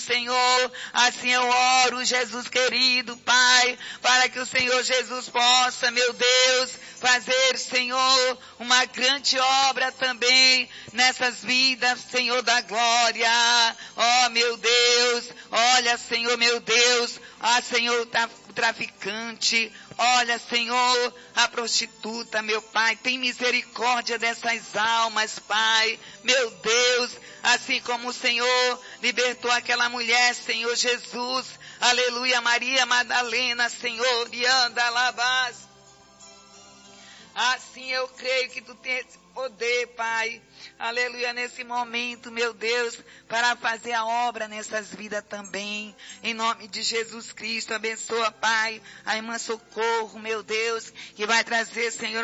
Senhor, assim eu oro, Jesus querido, Pai, para que o Senhor Jesus possa, meu Deus, fazer, Senhor, uma grande obra também nessas vidas, Senhor da glória. Ó, meu Deus, olha, Senhor, meu Deus, Senhor, o traficante, olha, Senhor, a prostituta, meu Pai, tem misericórdia dessas almas, Pai, meu Deus, assim como o Senhor libertou aquela mulher, Senhor Jesus, aleluia, Maria Madalena, Senhor, Dianda Labás. Assim eu creio que tu tens poder, Pai, aleluia, nesse momento, meu Deus, para fazer a obra nessas vidas também, em nome de Jesus Cristo, abençoa, Pai, a irmã Socorro, meu Deus, que vai trazer, Senhor,